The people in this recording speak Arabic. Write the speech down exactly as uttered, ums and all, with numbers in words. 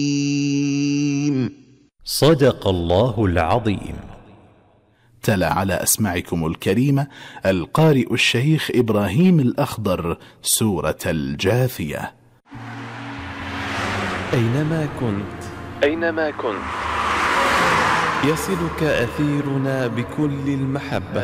صدق الله العظيم. تلا على أسماعكم الكريمة القارئ الشيخ إبراهيم الأخضر سورة الجاثية. أينما كنت أينما كنت يصلك أثيرنا بكل المحبة.